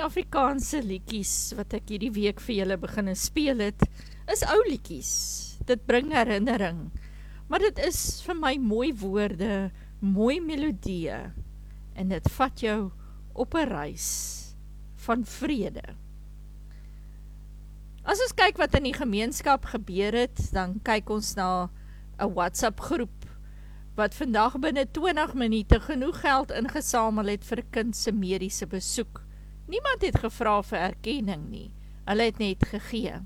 Afrikaanse liedjies wat ek hierdie week vir julle begin speel het, is ou liedjies. Dit bring herinnering, maar dit is vir my mooi woorde, mooi melodieë, en dit vat jou op 'n reis van vrede. As ons kyk wat in die gemeenskap gebeur het, dan kyk ons na 'n WhatsApp groep, wat vandag binne 20 minute genoeg geld ingesamel het vir 'n kind se mediese besoek. Niemand het gevra vir erkenning nie, hulle het net gegee.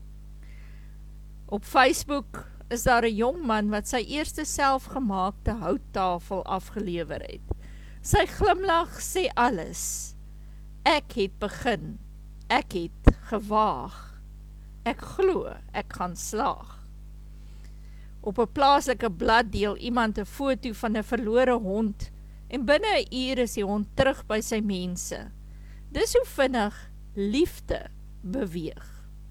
Op Facebook is daar 'n jong man wat sy eerste selfgemaakte houttafel afgelewer het. Sy glimlag sê alles. Ek het begin, ek het gewaag, ek glo, ek gaan slaag. Op 'n plaaslike blad deel iemand 'n foto van 'n verlore hond en binne 'n uur is die hond terug by sy mense. Dis hoe vinnig liefde beweeg.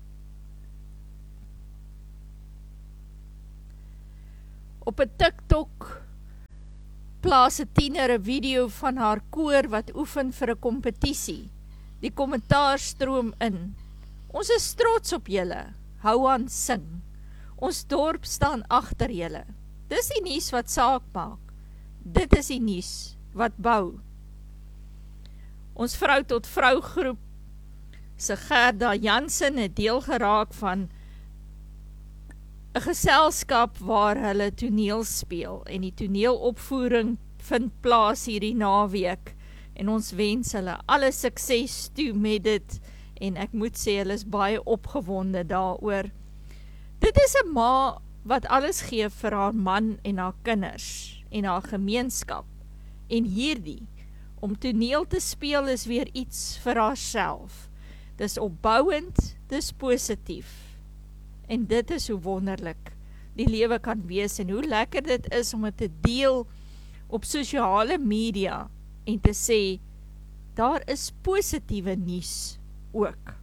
Op 'n TikTok plaas 'n tiener 'n video van haar koor wat oefen vir 'n kompetisie. Die kommentaar stroom in. Ons is trots op julle, hou aan sing. Ons dorp staan agter julle. Dis die nuus wat saak maak. Dit is die nuus wat bou. Ons vrou tot vrou groep se Gerda Jansen het deel geraak van 'n geselskap waar hulle toneel speel en die toneelopvoering vind plaas hierdie naweek en ons wens hulle alle sukses toe met dit en ek moet sê hulle is baie opgewonde daaroor. Dit is 'n ma wat alles gee vir haar man en haar kinders en haar gemeenskap en hierdie om toneel te speel is weer iets vir haarself. Dis opbouend, dis positief. En dit is hoe wonderlik die lewe kan wees en hoe lekker dit is om het te deel op sosiale media en te sê, daar is positiewe nuus ook.